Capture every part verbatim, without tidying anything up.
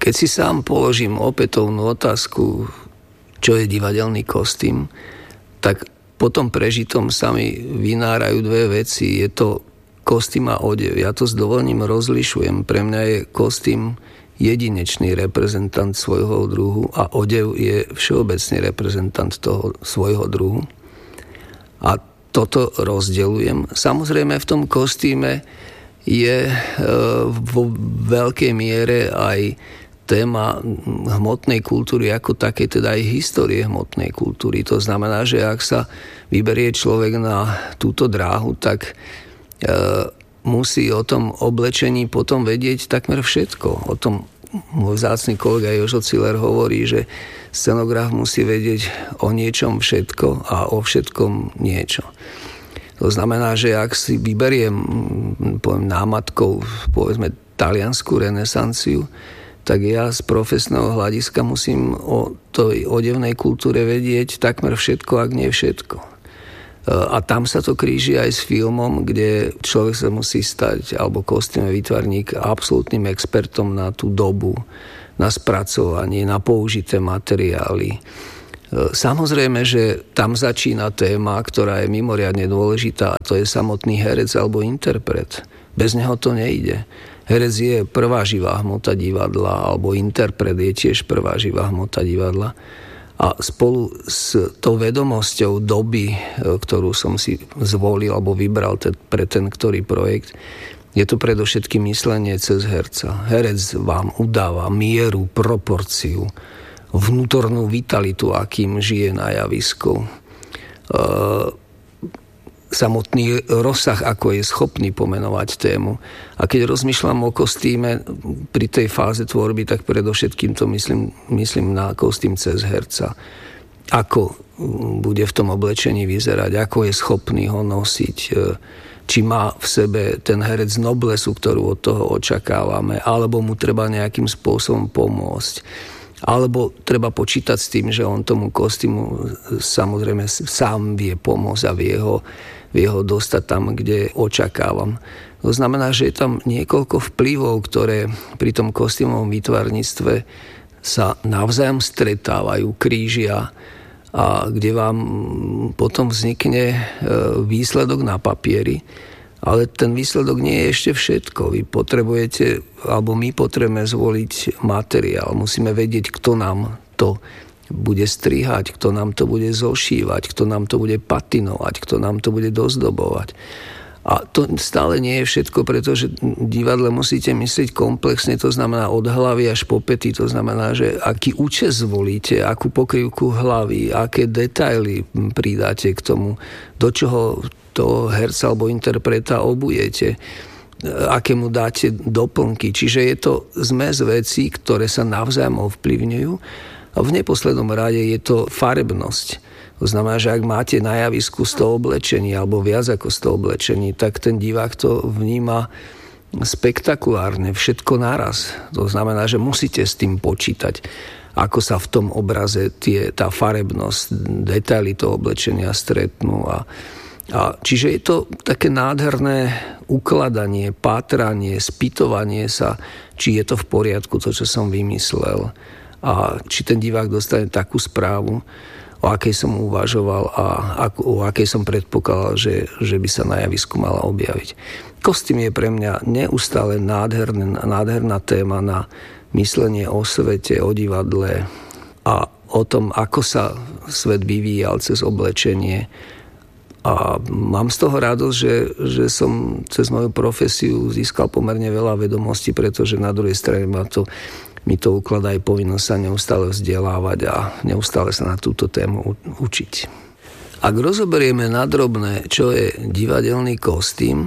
Keď si sám položím opätovnú otázku, čo je divadelný kostým, tak po tom prežitom sa mi vynárajú dve veci. Je to kostým a odev. Ja to s dovolením rozlišujem. Pre mňa je kostým jedinečný reprezentant svojho druhu a odev je všeobecný reprezentant toho svojho druhu. A toto rozdeľujem. Samozrejme v tom kostýme je e, vo veľkej miere aj téma hmotnej kultúry ako také, teda aj histórie hmotnej kultúry. To znamená, že ak sa vyberie človek na túto dráhu, tak e, musí o tom oblečení potom vedieť takmer všetko. O tom môj vzácny kolega Jožo Ciller hovorí, že scenograf musí vedieť o niečom všetko a o všetkom niečo. To znamená, že ak si vyberiem poviem, námatkou povedzme taliansku renesanciu, tak ja z profesného hľadiska musím o tej odevnej kultúre vedieť takmer všetko, ak nie všetko. A tam sa to kríži aj s filmom, kde človek sa musí stať, alebo kostýmový výtvarník, absolútnym expertom na tú dobu, na spracovanie, na použité materiály. Samozrejme, že tam začína téma, ktorá je mimoriadne dôležitá, a to je samotný herec alebo interpret. Bez neho to nejde. Herec je prvá živá hmota divadla, alebo interpret je tiež prvá živá hmota divadla. A spolu s tou vedomosťou doby, ktorú som si zvolil alebo vybral pre ten ktorý projekt, je to predovšetkým myslenie cez herca. Herec vám udáva mieru, proporciu, vnútornú vitalitu, akým žije na javisku. Samotný rozsah, ako je schopný pomenovať tému. A keď rozmýšľam o kostýme pri tej fáze tvorby, tak predovšetkým to myslím, myslím na kostým cez herca. Ako bude v tom oblečení vyzerať, ako je schopný ho nosiť, či má v sebe ten herec noblesu, ktorú od toho očakávame, alebo mu treba nejakým spôsobom pomôcť. Alebo treba počítať s tým, že on tomu kostýmu samozrejme sám vie pomôcť a vie ho, vie ho dostať tam, kde očakávam. To znamená, že je tam niekoľko vplyvov, ktoré pri tom kostýmovom výtvarníctve sa navzájom stretávajú, krížia a kde vám potom vznikne výsledok na papieri. Ale ten výsledok nie je ešte všetko. Vy potrebujete, alebo my potrebujeme zvoliť materiál. Musíme vedieť, kto nám to bude strihať, kto nám to bude zošívať, kto nám to bude patinovať, kto nám to bude dozdobovať. A to stále nie je všetko, pretože divadle musíte myslieť komplexne, to znamená od hlavy až po pety, to znamená, že aký účes zvolíte, akú pokrývku hlavy, aké detaily pridáte k tomu, do čoho toho herca alebo interpreta obujete, aké mu dáte doplnky. Čiže je to zmes vecí, ktoré sa navzájom ovplyvňujú a v neposlednom rade je to farebnosť. To znamená, že ak máte na javisku sto oblečení alebo viac ako sto oblečení, tak ten divák to vníma spektakulárne, všetko naraz. To znamená, že musíte s tým počítať, ako sa v tom obraze tie, tá farebnosť, detaily toho oblečenia stretnú. A, a čiže je to také nádherné ukladanie, pátranie, spýtovanie sa, či je to v poriadku, to, čo som vymyslel. A či ten divák dostane takú správu, o akej som uvažoval a o akej som predpokladal, že, že by sa na javisku mala objaviť. Kostým je pre mňa neustále nádherná, nádherná téma na myslenie o svete, o divadle a o tom, ako sa svet vyvíjal cez oblečenie. A mám z toho radosť, že, že som cez moju profesiu získal pomerne veľa vedomostí, pretože na druhej strane ma to mi to ukladá aj povinnosť sa neustále vzdelávať a neustále sa na túto tému učiť. Ak rozoberieme nadrobné, čo je divadelný kostým,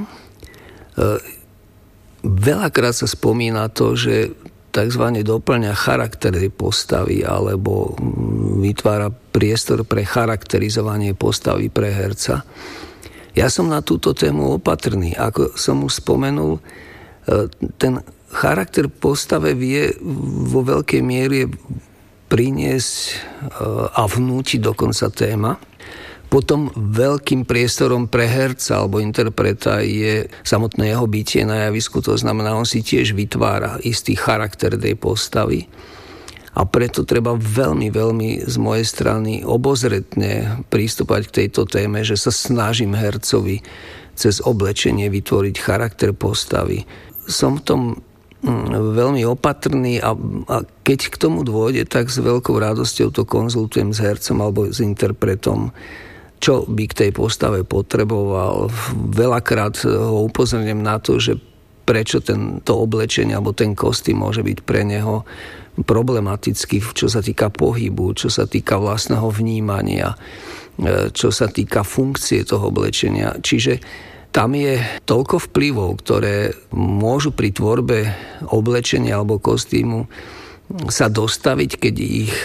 veľakrát sa spomína to, že takzvané doplňa charakter postavy alebo vytvára priestor pre charakterizovanie postavy pre herca. Ja som na túto tému opatrný. Ako som už spomenul, ten charakter postave vie vo veľkej miere priniesť a vnútiť dokonca téma. Potom veľkým priestorom pre herca alebo interpreta je samotné jeho bytie na javisku, to znamená, on si tiež vytvára istý charakter tej postavy. A preto treba veľmi, veľmi z mojej strany obozretne prístupať k tejto téme, že sa snažím hercovi cez oblečenie vytvoriť charakter postavy. Som v tom veľmi opatrný a, a keď k tomu dôjde, tak s veľkou radosťou to konzultujem s hercom alebo s interpretom, čo by k tej postave potreboval. Veľakrát ho upozorňujem na to, že prečo tento oblečenie alebo ten kostým môže byť pre neho problematický, čo sa týka pohybu, čo sa týka vlastného vnímania, čo sa týka funkcie toho oblečenia. Čiže tam je toľko vplyvov, ktoré môžu pri tvorbe oblečenia alebo kostýmu sa dostaviť, keď ich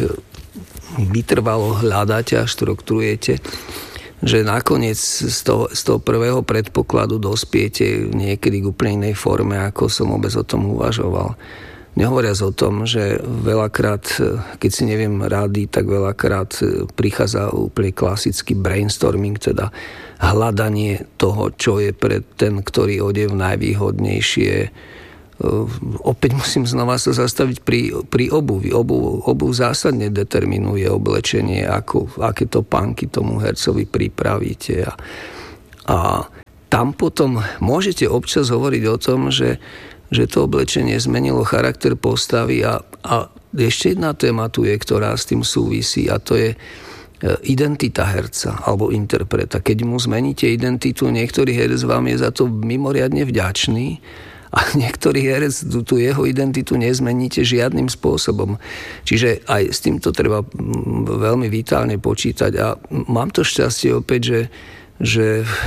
vytrvalo hľadáte a štruktúrujete, že nakoniec z toho, z toho prvého predpokladu dospiete niekedy k úplne inej forme, ako som vôbec o tom uvažoval. Nehovoriac o tom, že veľakrát, keď si neviem rady, tak veľakrát prichádza úplne klasický brainstorming, teda hľadanie toho, čo je pre ten, ktorý odev najvýhodnejšie. Opäť musím znova sa zastaviť pri, pri obuvi. Obuv, obuv zásadne determinuje oblečenie, ako, aké to pánky tomu hercovi pripravíte. A, a tam potom môžete občas hovoriť o tom, že, že to oblečenie zmenilo charakter postavy a, a ešte jedna téma tu je, ktorá s tým súvisí, a to je identita herca alebo interpreta. Keď mu zmeníte identitu, niektorý herec vám je za to mimoriadne vďačný, a niektorý herec tú jeho identitu nezmeníte žiadnym spôsobom. Čiže aj s týmto treba veľmi vitálne počítať. A mám to šťastie opäť, že, že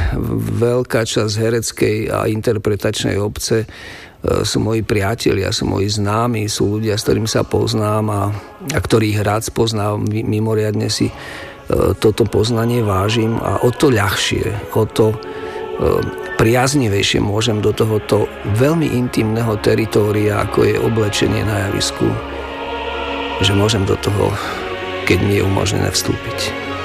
veľká časť hereckej a interpretačnej obce sú moji priatelia, sú moji známi, sú ľudia, s ktorými sa poznám a, a ktorých rád spoznám. Mimoriadne si toto poznanie vážim a o to ľahšie, o to priaznivejšie môžem do tohoto veľmi intimného teritória, ako je oblečenie na javisku, že môžem do toho, keď mi je umožnené, vstúpiť.